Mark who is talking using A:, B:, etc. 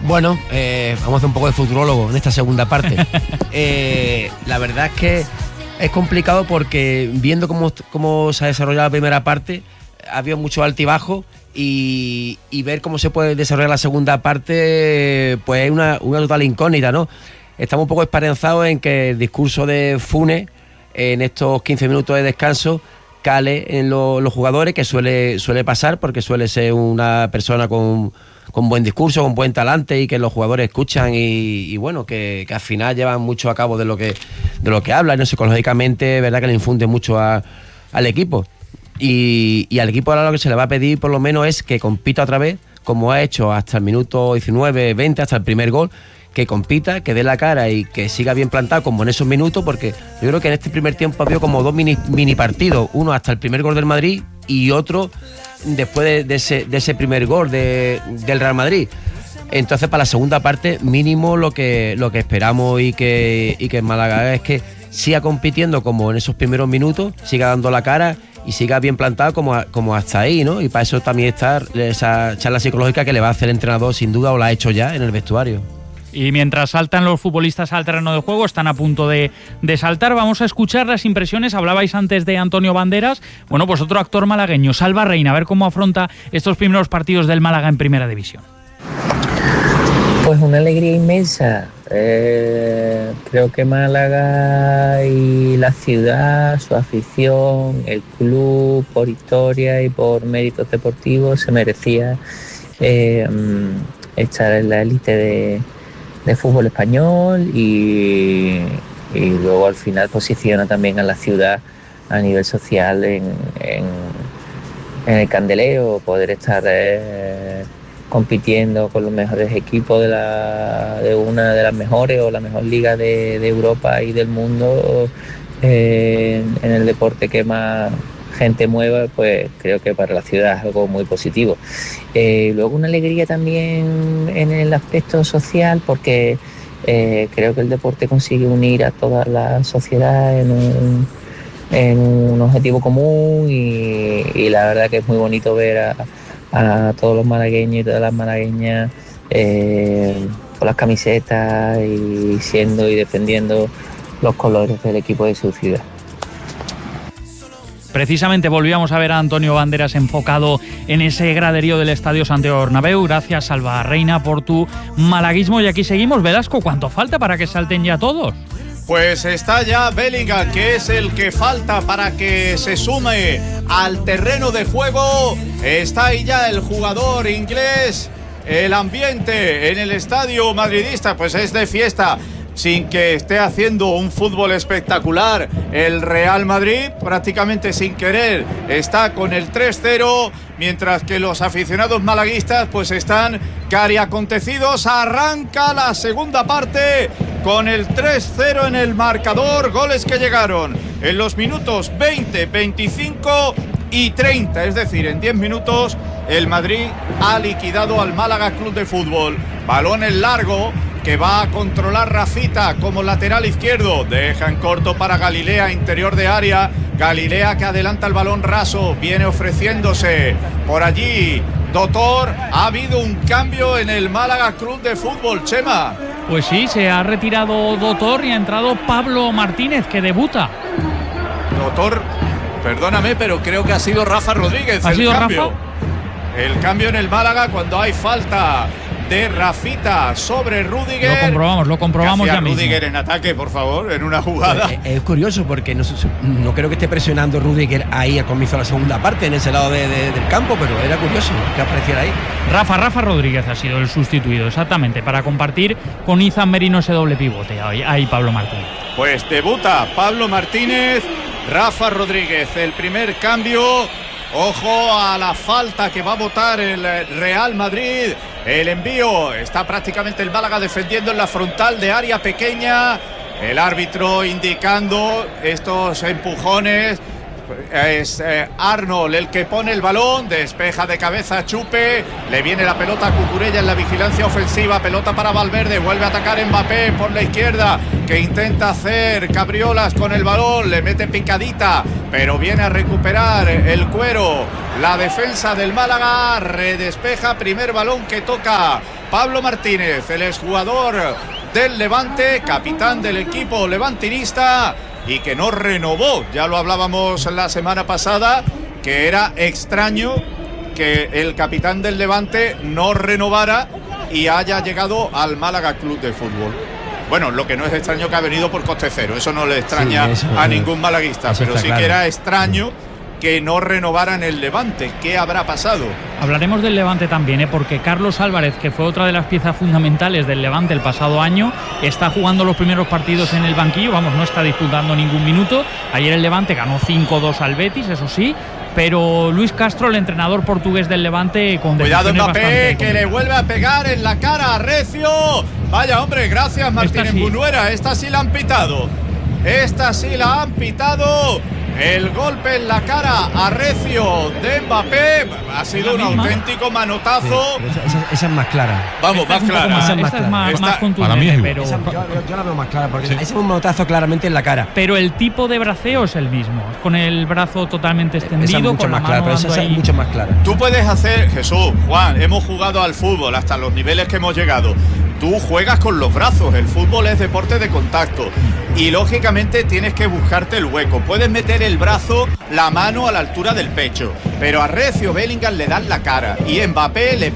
A: Bueno, vamos a hacer un poco de futurólogo en esta segunda parte. La verdad es que es complicado porque viendo cómo se ha desarrollado la primera parte, ha habido mucho altibajo y ver cómo se puede desarrollar la segunda parte, pues es una total incógnita, ¿no? Estamos un poco esperanzados en que el discurso de Funes en estos 15 minutos de descanso cale en los jugadores, que suele pasar, porque suele ser una persona con buen discurso, con buen talante, y que los jugadores escuchan y bueno, que al final llevan mucho a cabo de lo que hablan, ¿no? Psicológicamente, verdad que le infunde mucho al equipo. Y al equipo ahora lo que se le va a pedir por lo menos es que compita otra vez, como ha hecho hasta el minuto 19, 20, hasta el primer gol, que compita, que dé la cara y que siga bien plantado como en esos minutos, porque yo creo que en este primer tiempo ha habido como dos mini partidos, uno hasta el primer gol del Madrid y otro después de ese primer gol del Real Madrid. Entonces, para la segunda parte, mínimo lo que esperamos y que el Málaga es que siga compitiendo como en esos primeros minutos, siga dando la cara y siga bien plantado como hasta ahí, ¿no? Y para eso también está esa charla psicológica que le va a hacer el entrenador, sin duda, o la ha hecho ya en el vestuario.
B: Y mientras saltan los futbolistas al terreno de juego, están a punto de saltar, vamos a escuchar las impresiones. Hablabais antes de Antonio Banderas. Bueno, pues otro actor malagueño, Salva Reina, a ver cómo afronta estos primeros partidos del Málaga en Primera División.
C: Pues una alegría inmensa. Creo que Málaga y la ciudad, su afición, el club, por historia y por méritos deportivos, se merecía estar en la élite de fútbol español y luego al final posiciona también a la ciudad a nivel social en el candelero, poder estar compitiendo con los mejores equipos de una de las mejores o la mejor liga de Europa y del mundo en el deporte que más gente mueva, pues creo que para la ciudad es algo muy positivo. Luego una alegría también en el aspecto social, porque creo que el deporte consigue unir a toda la sociedad en un objetivo común y la verdad que es muy bonito ver a todos los malagueños y todas las malagueñas con las camisetas y siendo y defendiendo los colores del equipo de su ciudad.
B: Precisamente volvíamos a ver a Antonio Banderas enfocado en ese graderío del Estadio Santiago Bernabéu. Gracias, Salva Reina, por tu malaguismo. Y aquí seguimos. Velasco, ¿cuánto falta para que salten ya todos?
D: Pues está ya Bellingham, que es el que falta para que se sume al terreno de juego. Está ahí ya el jugador inglés. El ambiente en el estadio madridista pues es de fiesta, sin que esté haciendo un fútbol espectacular. El Real Madrid, prácticamente sin querer, está con el 3-0, mientras que los aficionados malaguistas pues están cariacontecidos. Arranca la segunda parte con el 3-0 en el marcador. Goles que llegaron en los minutos 20, 25 y 30, es decir, en 10 minutos el Madrid ha liquidado al Málaga Club de Fútbol. Balón en largo que va a controlar Rafita como lateral izquierdo. Deja en corto para Galilea, interior de área. Galilea que adelanta el balón raso, viene ofreciéndose por allí Doctor. Ha habido un cambio en el Málaga Club de Fútbol, Chema.
B: Pues sí, se ha retirado Doctor y ha entrado Pablo Martínez, que debuta.
D: Doctor, perdóname, pero creo que ha sido Rafa Rodríguez.
B: ¿Ha sido
D: cambio.
B: Rafa?
D: El cambio en el Málaga cuando hay falta de Rafita sobre Rüdiger.
B: Lo comprobamos ya mismo.
D: Rüdiger en ataque, por favor, en una jugada.
A: Es curioso porque no creo que esté presionando Rüdiger ahí al comienzo de la segunda parte, en ese lado del campo, pero era curioso que apareciera ahí.
B: Rafa Rodríguez ha sido el sustituido, exactamente, para compartir con Izan Merino ese doble pivote. Ahí Pablo Martínez.
D: Pues debuta Pablo Martínez, Rafa Rodríguez, el primer cambio. Ojo a la falta que va a botar el Real Madrid. El envío, está prácticamente el Málaga defendiendo en la frontal de área pequeña. El árbitro indicando estos empujones. Es Arnold el que pone el balón, despeja de cabeza Chupe, le viene la pelota a Cucurella en la vigilancia ofensiva, pelota para Valverde, vuelve a atacar Mbappé por la izquierda, que intenta hacer cabriolas con el balón, le mete picadita, pero viene a recuperar el Cuero, la defensa del Málaga, redespeja, primer balón que toca Pablo Martínez, el exjugador del Levante, capitán del equipo levantinista y que no renovó. Ya lo hablábamos la semana pasada, que era extraño que el capitán del Levante no renovara y haya llegado al Málaga Club de Fútbol. Bueno, lo que no es extraño que ha venido por coste cero, eso no le extraña a ningún malaguista, pero sí que era extraño que no renovaran el Levante. ¿Qué habrá pasado?
B: Hablaremos del Levante también, porque Carlos Álvarez, que fue otra de las piezas fundamentales del Levante el pasado año, está jugando los primeros partidos en el banquillo, no está disputando ningún minuto. Ayer el Levante ganó 5-2 al Betis, eso sí, pero Luis Castro, el entrenador portugués del Levante, con
D: cuidado Mbappé, que le vuelve a pegar en la cara a Recio. Vaya hombre, gracias Martínez Munuera, esta sí la han pitado. Esta sí la han pitado. El golpe en la cara a Recio de Mbappé ha sido un auténtico manotazo.
A: Sí, esa es más clara.
D: Vamos, más clara.
B: Esta es más contundente, pero
A: yo la veo más clara, porque ese es un manotazo claramente en la cara.
B: Pero el tipo de braceo es el mismo, con el brazo totalmente extendido, con la mano
A: clara, esa es mucho más clara.
D: Tú puedes hacer, Jesús, Juan, hemos jugado al fútbol hasta los niveles que hemos llegado. Tú juegas con los brazos, el fútbol es deporte de contacto y lógicamente tienes que buscarte el hueco. Puedes meter el brazo, la mano a la altura del pecho, pero a Recio Bellingham le dan la cara y Mbappé le